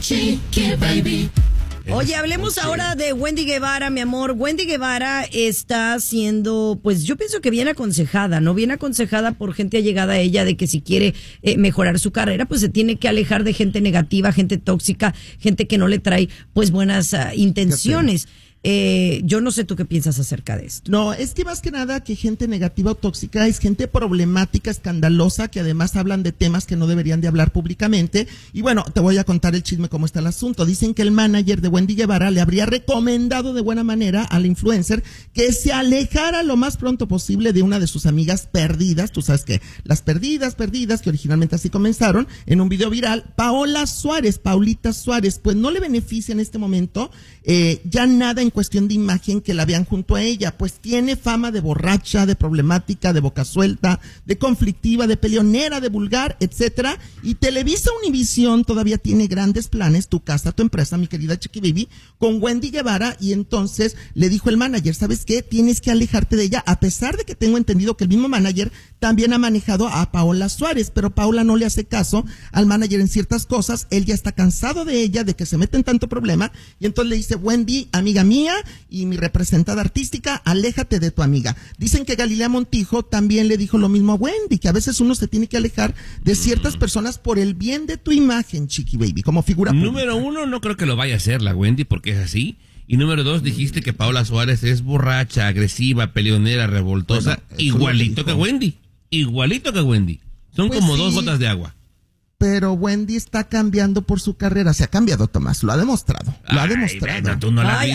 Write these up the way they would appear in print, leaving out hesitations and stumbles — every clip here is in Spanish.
Chiqui Baby. Oye, hablemos ahora de Wendy Guevara, mi amor. Wendy Guevara está siendo, pues yo pienso que bien aconsejada, ¿no? Bien aconsejada por gente allegada a ella de que si quiere mejorar su carrera, pues se tiene que alejar de gente negativa, gente tóxica, gente que no le trae pues buenas intenciones. Yo no sé tú qué piensas acerca de esto. No, es que más que nada que gente negativa o tóxica es gente problemática, escandalosa, que además hablan de temas que no deberían de hablar públicamente. Y bueno, te voy a contar el chisme cómo está el asunto. Dicen que el manager de Wendy Guevara le habría recomendado de buena manera a la influencer que se alejara lo más pronto posible de una de sus amigas perdidas. Tú sabes que las perdidas, que originalmente así comenzaron, en un video viral, Paulita Suárez, pues no le beneficia en este momento ya nada en cuestión de imagen que la vean junto a ella, pues tiene fama de borracha, de problemática, de boca suelta, de conflictiva, de peleonera, de vulgar, etcétera. Y Televisa Univisión todavía tiene grandes planes, tu casa, tu empresa, mi querida Chiqui Baby, con Wendy Guevara, y entonces le dijo el manager, ¿sabes qué? Tienes que alejarte de ella, a pesar de que tengo entendido que el mismo manager también ha manejado a Paola Suárez, pero Paola no le hace caso al manager en ciertas cosas, él ya está cansado de ella, de que se mete en tanto problema, y entonces le dice, Wendy, amiga mía y mi representada artística, aléjate de tu amiga. Dicen que Galilea Montijo también le dijo lo mismo a Wendy, que a veces uno se tiene que alejar de ciertas personas por el bien de tu imagen, Chiqui Baby, como figura pública. Número uno, no creo que lo vaya a hacer la Wendy porque es así. Y número dos, dijiste que Paola Suárez es borracha, agresiva, peleonera, revoltosa, bueno, igualito que Wendy. Igualito que Wendy. Son pues como sí, 2 gotas de agua. Pero Wendy está cambiando por su carrera. Se ha cambiado, Tomás. Lo ha demostrado. Bueno, tú no la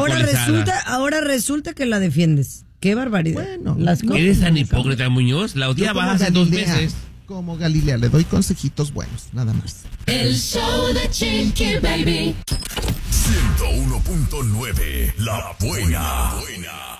ahora resulta que la defiendes. Qué barbaridad. Bueno, eres tan hipócrita, Muñoz. La odiabas hace 2 meses. Como Galilea, le doy consejitos buenos, nada más. El show de Chiqui Baby. 101.9, La Buena.